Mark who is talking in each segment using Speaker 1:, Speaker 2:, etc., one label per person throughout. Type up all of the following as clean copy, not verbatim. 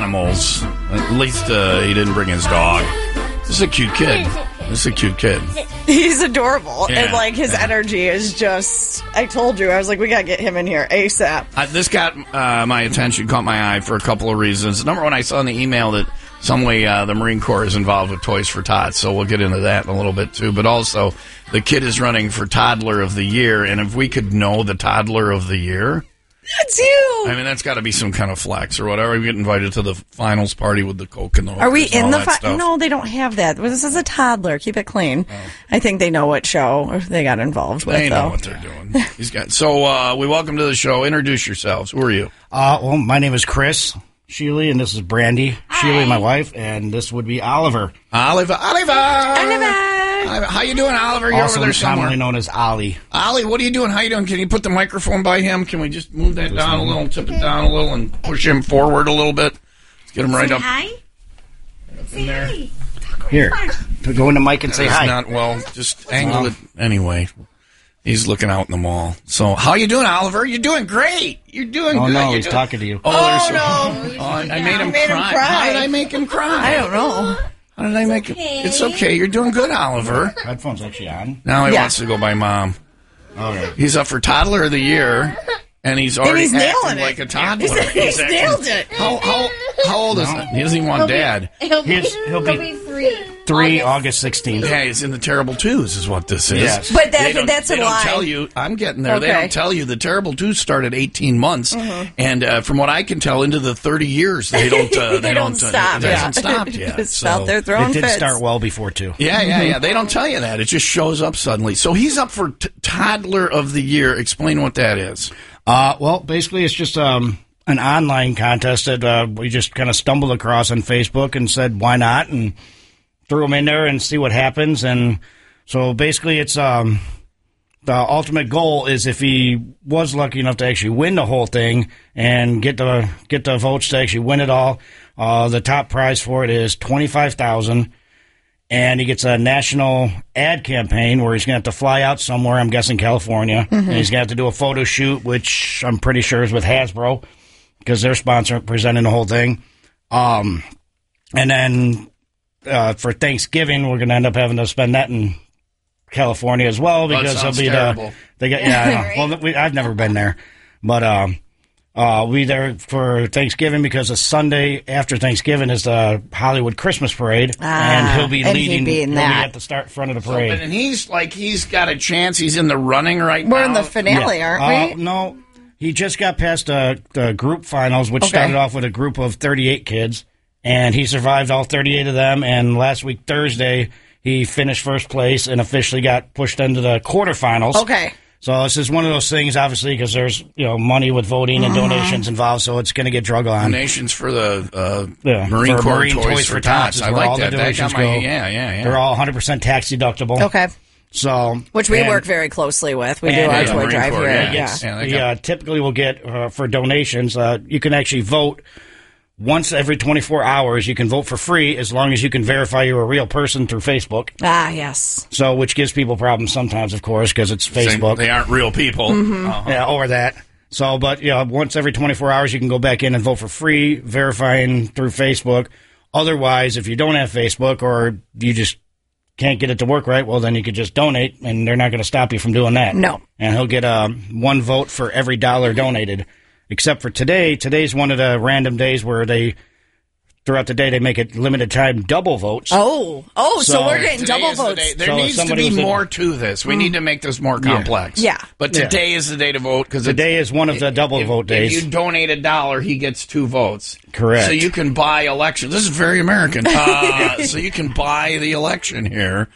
Speaker 1: animals. At least he didn't bring his dog. This is a cute kid.
Speaker 2: He's adorable.
Speaker 1: Yeah,
Speaker 2: And, like, his energy is just... I told you. I was like, we got to get him in here ASAP.
Speaker 1: This got my attention, caught my eye for a couple of reasons. Number one, I saw in the email that some way the Marine Corps is involved with Toys for Tots, so we'll get into that in a little bit, too. But also, the kid is running for Toddler of the Year, and if we could know the Toddler of the Year...
Speaker 2: That's you.
Speaker 1: I mean, that's got to be some kind of flex or whatever. We get invited to the finals party with the Coke and the
Speaker 2: Are we
Speaker 1: hookers and
Speaker 2: in
Speaker 1: all
Speaker 2: the
Speaker 1: that stuff.
Speaker 2: No, they don't have that. This is a toddler. Keep it clean. I think they know what show they got involved with,
Speaker 1: They know
Speaker 2: though.
Speaker 1: what they're doing. So we welcome to the show. Introduce yourselves. Who are you?
Speaker 3: Well, my name is Chris Sheely, and this is Brandy Sheely, my wife, and this would be Oliver.
Speaker 1: Oliver. How you doing, Oliver? You're
Speaker 3: Also
Speaker 1: over there somewhere.
Speaker 3: commonly known as Ollie.
Speaker 1: Ollie, what are you doing? How you doing? Can you put the microphone by him? Can we just move that down a little, tip it down a little, and push him forward a little bit? Let's get him right up.
Speaker 4: Hi.
Speaker 1: Up in there.
Speaker 3: Here, go in the mic and say
Speaker 1: It's
Speaker 3: hi.
Speaker 1: not well. Just angle it anyway. He's looking out in the mall. So, how you doing, Oliver? You're doing great. You're doing
Speaker 3: Oh
Speaker 1: good.
Speaker 3: no,
Speaker 1: You're
Speaker 3: he's
Speaker 1: doing-
Speaker 3: talking to you.
Speaker 2: Oh,
Speaker 1: Oh, I made him cry. How did I make him cry?
Speaker 2: I don't know.
Speaker 1: How did I make him? It's okay. You're doing good, Oliver.
Speaker 3: Headphones actually on.
Speaker 1: Now he
Speaker 2: Yeah.
Speaker 1: wants to go by mom.
Speaker 3: All right.
Speaker 1: He's up for Toddler of the Year, and he's already
Speaker 2: he's
Speaker 1: acting
Speaker 2: nailing it.
Speaker 1: like a toddler.
Speaker 2: He's
Speaker 1: acting-
Speaker 2: nailed it.
Speaker 1: How old is he? He doesn't even want dad.
Speaker 4: He'll be
Speaker 3: He'll be
Speaker 4: 3.
Speaker 3: 3 August 16th.
Speaker 1: Yeah, he's in the Terrible Twos is what this is.
Speaker 3: Yes.
Speaker 2: But
Speaker 1: They don't-
Speaker 2: that's a
Speaker 1: they
Speaker 2: lie.
Speaker 1: don't tell you. I'm getting there. They
Speaker 2: Okay.
Speaker 1: don't tell you. The Terrible Twos started 18 months, and from what I can tell, into the 30 years, they don't.
Speaker 2: They don't stop.
Speaker 1: It hasn't
Speaker 2: Yeah.
Speaker 1: stopped yet.
Speaker 2: It's out there
Speaker 3: It
Speaker 2: throwing
Speaker 3: did
Speaker 2: fits.
Speaker 3: start well before, too.
Speaker 1: Yeah. They don't tell you that. It just shows up suddenly. So he's up for Toddler of the Year. Explain what that is.
Speaker 3: Well, basically, it's just an online contest that we just kind of stumbled across on Facebook and said, why not? And threw him in there and see what happens. And so basically, it's the ultimate goal is if he was lucky enough to actually win the whole thing and get the votes to actually win it all, the top prize for it is $25,000. And he gets a national ad campaign where he's going to have to fly out somewhere, I'm guessing California. And he's going to have to do a photo shoot, which I'm pretty sure is with Hasbro because they're presenting the whole thing. And then for Thanksgiving, we're going to end up having to spend that in California as well because
Speaker 1: sounds
Speaker 3: he'll be
Speaker 1: terrible.
Speaker 3: I know. Well, I've never been there. But we'll be there for Thanksgiving because the Sunday after Thanksgiving is the Hollywood Christmas Parade, and he'll be
Speaker 2: and he'd
Speaker 3: leading.
Speaker 2: be in
Speaker 3: he'll
Speaker 2: that.
Speaker 3: be at the front of the parade.
Speaker 1: And he's got a chance. He's in the running right now.
Speaker 2: We're in the finale, aren't we?
Speaker 3: No, he just got past the group finals, which started off with a group of 38 kids, and he survived all 38 of them. And last week, Thursday, he finished first place and officially got pushed into the quarterfinals.
Speaker 2: Okay.
Speaker 3: So this is one of those things, obviously, because there's money with voting and donations involved, so it's going to get drug on.
Speaker 1: Donations for the
Speaker 3: Yeah,
Speaker 1: Marine
Speaker 3: for
Speaker 1: Corps
Speaker 3: Marine
Speaker 1: Toys for Tots.
Speaker 3: is
Speaker 1: I
Speaker 3: where
Speaker 1: like
Speaker 3: all
Speaker 1: that.
Speaker 3: the
Speaker 1: That
Speaker 3: donations
Speaker 1: got my,
Speaker 3: go.
Speaker 1: yeah.
Speaker 3: They're all 100% tax deductible.
Speaker 2: Okay.
Speaker 3: So
Speaker 2: Which we
Speaker 3: and-
Speaker 2: work very closely with. We do
Speaker 3: and-
Speaker 2: our
Speaker 3: yeah,
Speaker 2: toy
Speaker 1: Marine
Speaker 2: drive
Speaker 1: Corps,
Speaker 2: here.
Speaker 1: yeah.
Speaker 2: Yeah.
Speaker 1: Yeah, they
Speaker 3: We
Speaker 1: got-
Speaker 3: typically will get for donations. You can actually vote once every 24 hours. You can vote for free as long as you can verify you're a real person through Facebook.
Speaker 2: Ah, yes.
Speaker 3: So, which gives people problems sometimes, of course, because it's Facebook.
Speaker 1: They aren't real people.
Speaker 3: Yeah, or that. So, but once every 24 hours, you can go back in and vote for free, verifying through Facebook. Otherwise, if you don't have Facebook or you just can't get it to work right, well, then you could just donate, and they're not going to stop you from doing that.
Speaker 2: No.
Speaker 3: And he'll get one vote for every dollar donated, except for today. Today's one of the random days where throughout the day, they make it limited time double votes.
Speaker 2: Oh, so
Speaker 3: So
Speaker 2: we're getting
Speaker 1: Today
Speaker 2: double
Speaker 1: is the
Speaker 2: votes.
Speaker 1: day. There
Speaker 3: So if
Speaker 1: needs to
Speaker 3: somebody
Speaker 1: be
Speaker 3: was in-
Speaker 1: more to this. We need to make this more complex.
Speaker 2: Yeah.
Speaker 1: But today is the day to vote because
Speaker 3: Today is one of the double vote days.
Speaker 1: If you donate $1, he gets 2 votes.
Speaker 3: Correct.
Speaker 1: So you can buy election. This is very American. So you can buy the election here,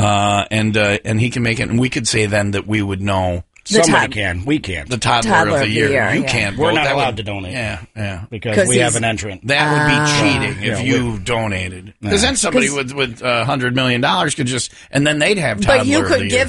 Speaker 1: and he can make it. And we could say then that we would know
Speaker 3: Somebody can. We can't.
Speaker 1: the toddler of the year. You
Speaker 2: yeah.
Speaker 1: can't.
Speaker 3: We're
Speaker 1: vote.
Speaker 3: not
Speaker 1: That
Speaker 3: allowed
Speaker 1: would-
Speaker 3: to donate.
Speaker 1: Yeah.
Speaker 3: because we
Speaker 2: he's-
Speaker 3: have an entrant.
Speaker 1: That would be cheating if
Speaker 3: Yeah,
Speaker 1: you donated. Because then somebody with $100 million could just, and then they'd have toddler
Speaker 2: But you
Speaker 1: of the
Speaker 2: could
Speaker 1: year.